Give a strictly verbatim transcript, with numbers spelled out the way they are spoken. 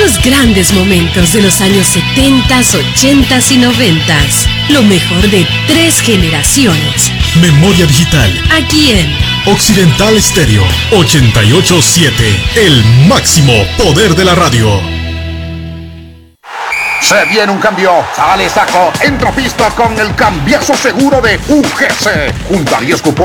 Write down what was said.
Los grandes momentos de los años setenta, ochenta y noventa. Lo mejor de tres generaciones. Memoria digital. Aquí en Occidental Estéreo ochenta y ocho punto siete. El máximo poder de la radio. Se viene un cambio, sale Saco, entra a pista con el cambiazo seguro de U G C. Junta diez cupones